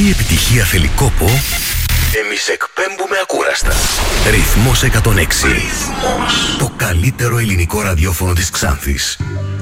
η επιτυχία θέλει κόπο, εμείς εκπέμπουμε ακούραστα. Ρυθμός 106. Ρυθμός. Το καλύτερο ελληνικό ραδιόφωνο της Ξάνθης.